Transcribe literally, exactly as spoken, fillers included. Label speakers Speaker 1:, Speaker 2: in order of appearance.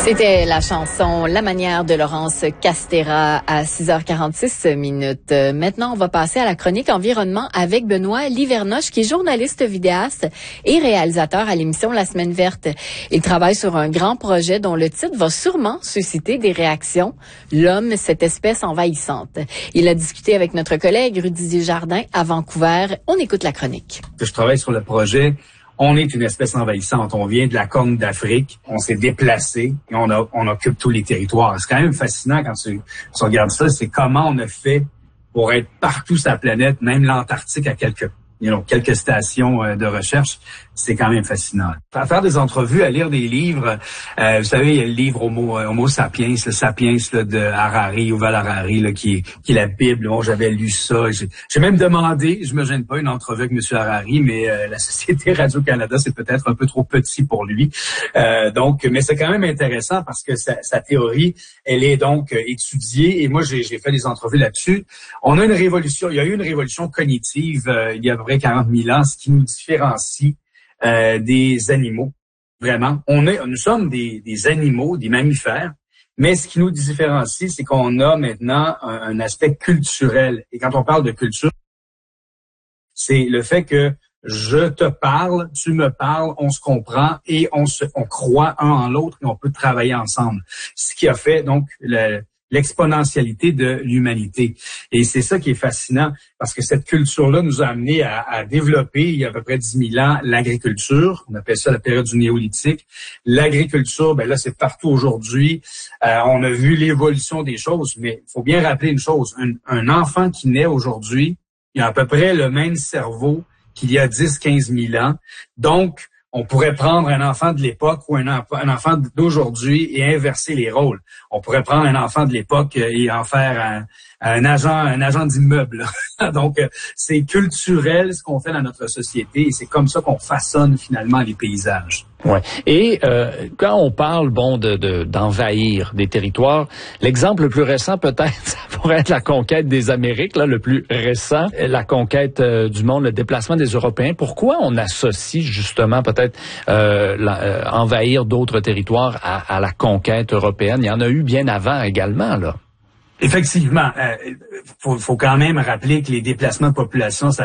Speaker 1: C'était la chanson La manière de Laurence Castéra à six heures quarante-six minutes. Maintenant, on va passer à la chronique environnement avec Benoît Livernoche, qui est journaliste vidéaste et réalisateur à l'émission La Semaine verte. Il travaille sur un grand projet dont le titre va sûrement susciter des réactions. L'homme, cette espèce envahissante. Il a discuté avec notre collègue Rudy Desjardins à Vancouver. On écoute la chronique.
Speaker 2: Je travaille sur le projet. On est une espèce envahissante. On vient de la Corne d'Afrique. On s'est déplacé et on, a, on occupe tous les territoires. C'est quand même fascinant quand tu, tu regardes ça. C'est comment on a fait pour être partout sur la planète, même l'Antarctique à quelques, you know, quelques stations euh, de recherche. C'est quand même fascinant. À faire des entrevues, à lire des livres. Euh, vous savez, il y a le livre Homo, Homo sapiens, le Sapiens là, de Harari, Yuval Harari, là, qui, est, qui est la Bible. Bon, j'avais lu ça. J'ai, j'ai même demandé, je me gêne pas, une entrevue avec M. Harari, mais euh, la Société Radio-Canada, c'est peut-être un peu trop petit pour lui. Euh, donc, mais c'est quand même intéressant parce que sa, sa théorie, elle est donc euh, étudiée. Et moi, j'ai, j'ai fait des entrevues là-dessus. On a une révolution. Il y a eu une révolution cognitive euh, il y a à peu près quarante mille ans, ce qui nous différencie Euh, des animaux, vraiment. On est, nous sommes des, des animaux, des mammifères, mais ce qui nous différencie, c'est qu'on a maintenant un, un aspect culturel. Et quand on parle de culture, c'est le fait que je te parle, tu me parles, on se comprend et on se, on croit un en l'autre et on peut travailler ensemble. Ce qui a fait donc le l'exponentialité de l'humanité. Et c'est ça qui est fascinant, parce que cette culture-là nous a amené à, à développer, il y a à peu près dix mille ans, l'agriculture. On appelle ça la période du néolithique. L'agriculture, ben là, c'est partout aujourd'hui. Euh, on a vu l'évolution des choses, mais il faut bien rappeler une chose. Un, un enfant qui naît aujourd'hui, il a à peu près le même cerveau qu'il y a dix, quinze mille ans. Donc, on pourrait prendre un enfant de l'époque ou un, un enfant d'aujourd'hui et inverser les rôles. On pourrait prendre un enfant de l'époque et en faire un, un agent, un agent d'immeuble. Donc, c'est culturel ce qu'on fait dans notre société et c'est comme ça qu'on façonne finalement les paysages.
Speaker 3: Ouais. Et euh, quand on parle bon de, de d'envahir des territoires, l'exemple le plus récent peut-être ça pourrait être la conquête des Amériques, là le plus récent, la conquête euh, du monde, le déplacement des Européens. Pourquoi on associe justement peut-être euh, la, euh, envahir d'autres territoires à, à la conquête européenne? Il y en a eu bien avant également là.
Speaker 2: Effectivement, euh, faut, faut quand même rappeler que les déplacements de population, ça